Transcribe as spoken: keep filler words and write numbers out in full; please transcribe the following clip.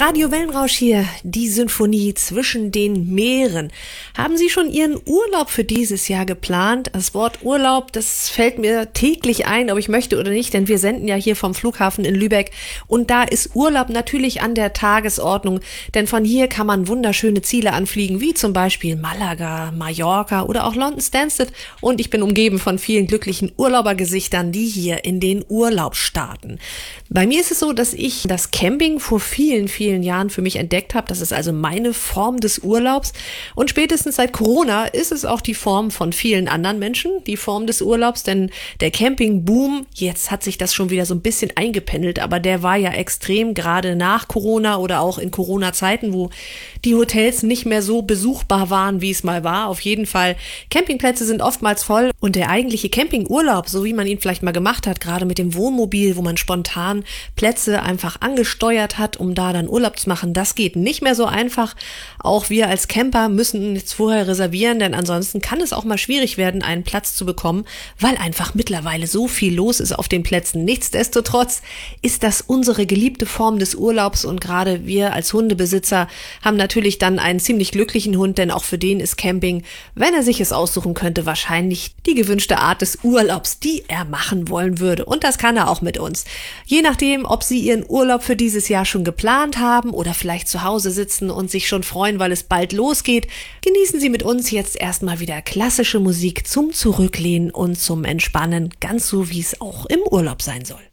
Radio Wellenrausch hier, die Sinfonie zwischen den Meeren. Haben Sie schon Ihren Urlaub für dieses Jahr geplant? Das Wort Urlaub, das fällt mir täglich ein, ob ich möchte oder nicht, denn wir senden ja hier vom Flughafen in Lübeck und da ist Urlaub natürlich an der Tagesordnung, denn von hier kann man wunderschöne Ziele anfliegen, wie zum Beispiel Malaga, Mallorca oder auch London Stansted und ich bin umgeben von vielen glücklichen Urlaubergesichtern, die hier in den Urlaub starten. Bei mir ist es so, dass ich das Camping vor vielen, vielen Jahren für mich entdeckt habe. Das ist also meine Form des Urlaubs. Und spätestens seit Corona ist es auch die Form von vielen anderen Menschen, die Form des Urlaubs. Denn der Campingboom, jetzt hat sich das schon wieder so ein bisschen eingependelt, aber der war ja extrem, gerade nach Corona oder auch in Corona-Zeiten, wo die Hotels nicht mehr so besuchbar waren, wie es mal war. Auf jeden Fall, Campingplätze sind oftmals voll und der eigentliche Campingurlaub, so wie man ihn vielleicht mal gemacht hat, gerade mit dem Wohnmobil, wo man spontan Plätze einfach angesteuert hat, um da dann Urlaub zu machen, das geht nicht mehr so einfach. Auch wir als Camper müssen jetzt vorher reservieren, denn ansonsten kann es auch mal schwierig werden, einen Platz zu bekommen, weil einfach mittlerweile so viel los ist auf den Plätzen. Nichtsdestotrotz ist das unsere geliebte Form des Urlaubs und gerade wir als Hundebesitzer haben natürlich dann einen ziemlich glücklichen Hund, denn auch für den ist Camping, wenn er sich es aussuchen könnte, wahrscheinlich die gewünschte Art des Urlaubs, die er machen wollen würde. Und das kann er auch mit uns. Je nachdem, ob Sie Ihren Urlaub für dieses Jahr schon geplant haben oder vielleicht zu Hause sitzen und sich schon freuen, weil es bald losgeht, genießen Sie mit uns jetzt erstmal wieder klassische Musik zum Zurücklehnen und zum Entspannen, ganz so wie es auch im Urlaub sein soll.